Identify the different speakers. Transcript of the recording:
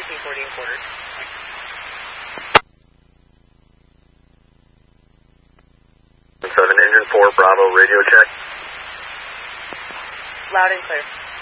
Speaker 1: 1440 and quarter.
Speaker 2: 7 Engine 4 Bravo radio check.
Speaker 1: Loud and clear.